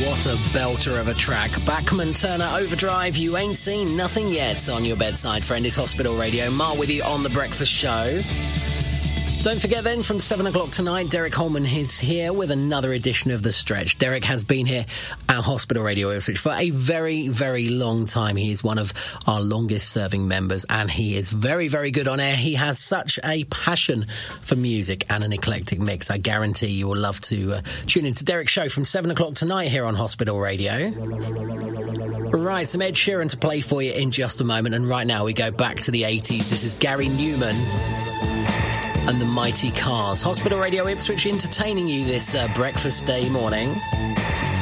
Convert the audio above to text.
What a belter of a track. Bachman Turner Overdrive, You Ain't Seen Nothing Yet on your bedside friend. It's Hospital Radio. Mark with you on The Breakfast Show. Don't forget then, from 7 o'clock tonight, Derek Holman is here with another edition of The Stretch. Derek has been here at Hospital Radio Ipswich for a very, very long time. He is one of our longest serving members and he is very, very good on air. He has such a passion for music and an eclectic mix. I guarantee you will love to tune into Derek's show from 7 o'clock tonight here on Hospital Radio. Right, some Ed Sheeran to play for you in just a moment. And right now we go back to the 80s. This is Gary Newman and the Mighty Cars. Hospital Radio Ipswich entertaining you this breakfast day morning.